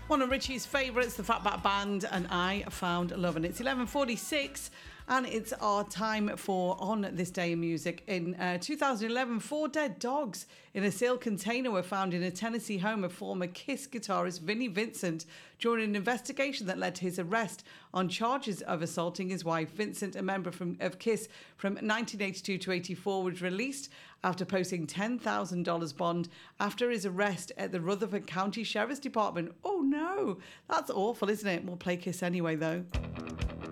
One of Richie's favourites, the Fatback Band, and I Found Love. And it's 11:46, and it's our time for On This Day in Music. In 2011, 4 dead dogs in a sealed container were found in a Tennessee home of former Kiss guitarist Vinnie Vincent during an investigation that led to his arrest on charges of assaulting his wife. Vincent, a member of Kiss from 1982 to 84, was released after posting $10,000 bond after his arrest at the Rutherford County Sheriff's Department. Oh no, that's awful, isn't it? We'll play Kiss anyway, though.